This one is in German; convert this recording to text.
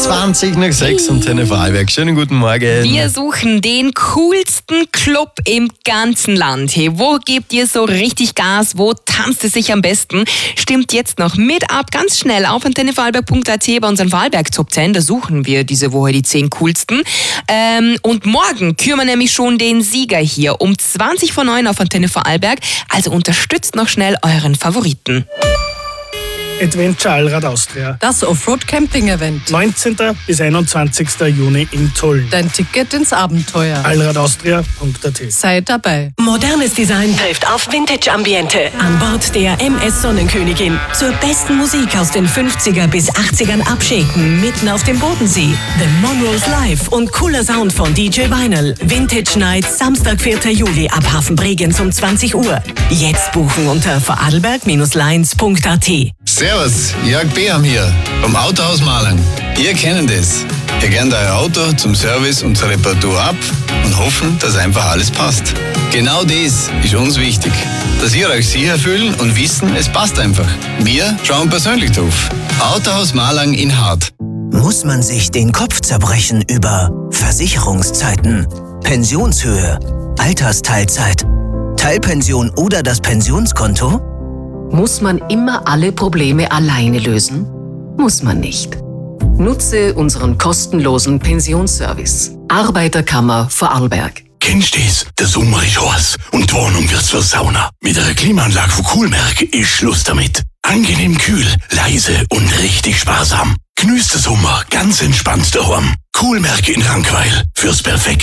20 nach 6 am Antenne Vorarlberg. Schönen guten Morgen. Wir suchen den coolsten Club im ganzen Land. Hey, wo gebt ihr so richtig Gas? Wo tanzt es sich am besten? Stimmt jetzt noch mit ab, ganz schnell auf antennevorarlberg.at bei unseren Vorarlberg Top 10. Da suchen wir diese Woche die 10 coolsten. Und morgen küren wir nämlich schon den Sieger hier um 20 vor 9 auf Antenne Vorarlberg. Also unterstützt noch schnell euren Favoriten. Adventure Allrad Austria. Das Offroad-Camping-Event. 19. bis 21. Juni in Tulln. Dein Ticket ins Abenteuer. allradaustria.at. Sei dabei. Modernes Design trifft auf Vintage-Ambiente. An Bord der MS Sonnenkönigin. Zur besten Musik aus den 50er bis 80ern abschäken, mitten auf dem Bodensee. The Monroes Live und cooler Sound von DJ Vinyl. Vintage Night, Samstag, 4. Juli ab Hafenbregenz um 20 Uhr. Jetzt buchen unter vorarlberg-lines.at. Servus, Jörg Beham hier vom Autohaus Malang. Ihr kennt das. Ihr gebt euer Auto zum Service und zur Reparatur ab und hoffen, dass einfach alles passt. Genau das ist uns wichtig. Dass ihr euch sicher fühlen und wissen, es passt einfach. Wir schauen persönlich drauf. Autohaus Malang in Hart. Muss man sich den Kopf zerbrechen über Versicherungszeiten, Pensionshöhe, Altersteilzeit, Teilpension oder das Pensionskonto? Muss man immer alle Probleme alleine lösen? Muss man nicht. Nutze unseren kostenlosen Pensionsservice. Arbeiterkammer Vorarlberg. Kennst du das? Der Sommer ist heiß und die Wohnung wird zur Sauna. Mit einer Klimaanlage von Coolmerk ist Schluss damit. Angenehm kühl, leise und richtig sparsam. Genießt den Sommer ganz entspannt daheim. Coolmerk in Rankweil fürs perfekte